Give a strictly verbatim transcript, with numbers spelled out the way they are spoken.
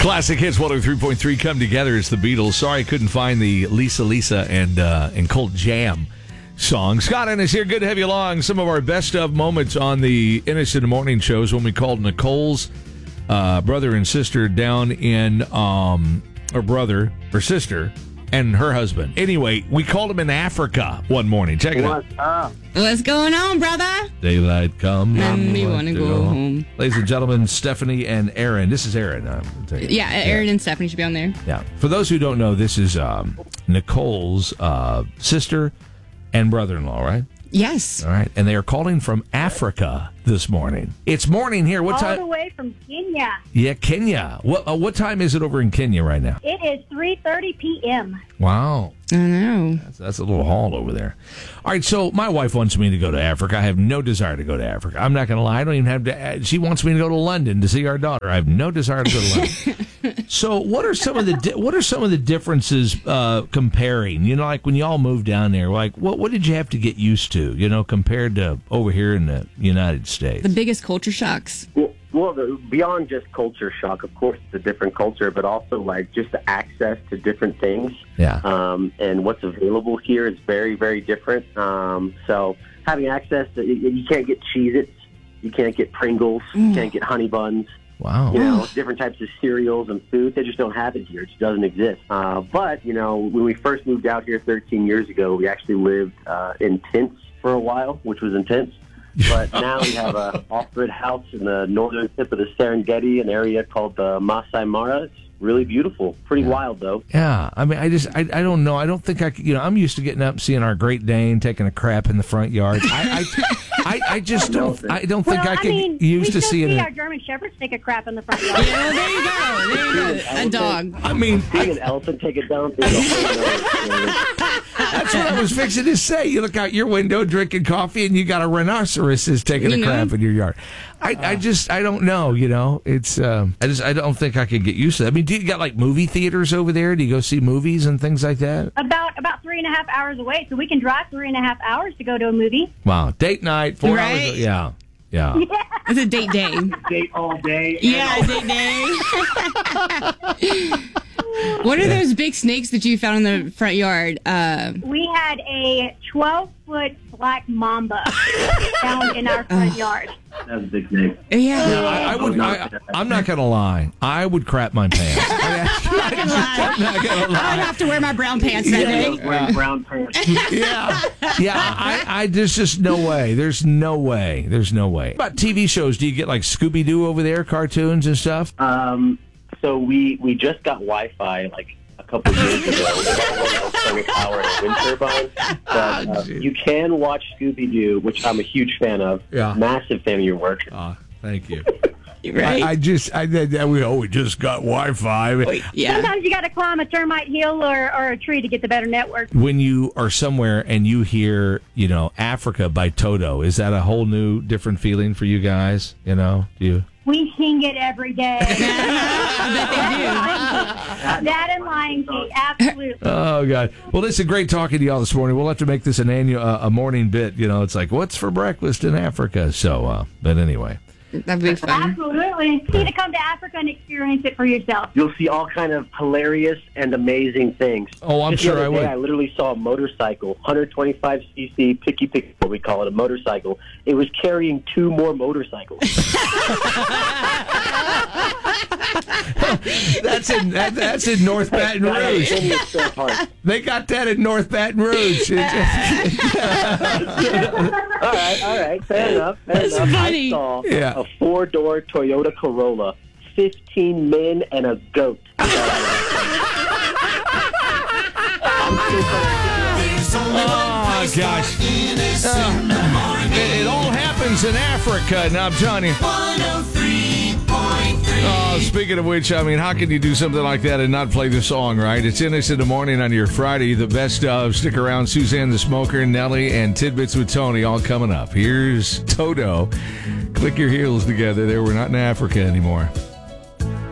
Classic Hits one oh three point three come together. It's the Beatles. Sorry I couldn't find the Lisa Lisa and uh, and Colt Jam song. Scott Ennis here. Good to have you along. Some of our best of moments on the Ennis in the Morning shows when we called Nicole's uh, brother and sister down in, um, or brother or sister and her husband. Anyway, we called them in Africa one morning. Check it out. What's up? What's going on, brother? Daylight come. And we want to go home. Ladies and gentlemen, Stephanie and Aaron. This is Aaron. I'm gonna tell you. Yeah, Aaron yeah. and Stephanie should be on there. Yeah. For those who don't know, this is um, Nicole's uh, sister and brother-in-law, right? Yes. All right. And they are calling from Africa this morning. It's morning here. What All time? the way from Kenya. Yeah, Kenya. What uh, what time is it over in Kenya right now? It is three thirty p.m. Wow. I know. That's, that's a little haul over there. All right, so my wife wants me to go to Africa. I have no desire to go to Africa. I'm not going to lie. I don't even have to. She wants me to go to London to see our daughter. I have no desire to go to London. So, what are some of the di- what are some of the differences uh, comparing? You know, like when y'all moved down there, like what what did you have to get used to? You know, compared to over here in the United States. The biggest culture shocks. Well, well the, beyond just culture shock, of course, it's a different culture, but also like just the access to different things. Yeah. Um, and what's available here is very, very different. Um, so having access to, you, you can't get Cheez-Its, you can't get Pringles, mm. you can't get Honey Buns. Wow. You know, different types of cereals and food, they just don't have it here. It just doesn't exist. Uh, but, you know, when we first moved out here thirteen years ago, we actually lived uh, in tents for a while, which was intense. But now we have a off-grid house in the northern tip of the Serengeti, an area called the Masai Mara. It's really beautiful. Pretty yeah. wild, though. Yeah. I mean, I just, I, I don't know. I don't think I could, you know, I'm used to getting up and seeing our Great Dane taking a crap in the front yard. I, I, I, I just don't, I don't think well, I could I mean, used to we still seeing see it. our German Shepherds take a crap in the front yard. Yeah, there you go. There you go. A dog. I mean, seeing I, an elephant take it down. Is a whole nother that's what I was fixing to say. You look out your window drinking coffee, and you got a rhinoceros is taking you a know? crap in your yard. I, I just, I don't know. You know, it's, um, I just, I don't think I could get used to that. I mean, do you got like movie theaters over there? Do you go see movies and things like that? About about three and a half hours away, so we can drive three and a half hours to go to a movie. Wow, date night, four Right? hours. Yeah, yeah. Yeah. It's a date day. Date all day. Yeah, date day. What are those big snakes that you found in the front yard? Uh, We had a twelve-foot black mamba found in our front yard. That was a big thing. yeah. Yeah, I, I would. I, I'm not gonna lie. I would crap my pants. I'm not gonna lie. I'm not gonna I would lie. have to wear my brown pants that day. Wearing brown pants. Yeah, yeah. I, I, there's just no way. There's no way. There's no way. What about T V shows? Do you get like Scooby Doo over there, cartoons and stuff? Um, so we, we just got Wi-Fi like a couple of years ago. We got power and a wind turbine. But uh, you can watch Scooby-Doo, which I'm a huge fan of. Yeah. Massive fan of your work. Oh, thank you. Right? I, I just, I did that. We oh, we just got Wi-Fi. Wait, yeah. Sometimes you got to climb a termite hill or, or a tree to get the better network. When you are somewhere and you hear, you know, Africa by Toto, is that a whole new, different feeling for you guys? You know, do you? We sing it every day. I bet they do. That and Lion King, absolutely. Oh God! Well, this is great talking to y'all this morning. We'll have to make this an annual, uh, a morning bit. You know, it's like what's for breakfast in Africa. So, uh, but anyway. That'd be fun. Absolutely. You need to come to Africa and experience it for yourself. You'll see all kind of hilarious and amazing things. Oh, I'm Just sure the I other day, would. I literally saw a motorcycle, one twenty-five c c, picky picky, what we call it, a motorcycle. It was carrying two more motorcycles. That's in that, that's in North Baton Rouge. They got that in North Baton Rouge. all right, all right, fair enough. Fair That's enough. funny. I saw Yeah. a four-door Toyota Corolla, fifteen men and a goat. I'm still Oh gosh! Uh, it, it all happens in Africa. Now I'm telling you. Oh, speaking of which, I mean, how can you do something like that and not play the song, right? It's Ennis in the Morning on your Friday. The best of. Stick around. Suzanne the Smoker, Nelly, and Tidbits with Tony all coming up. Here's Toto. Click your heels together there. We're not in Africa anymore.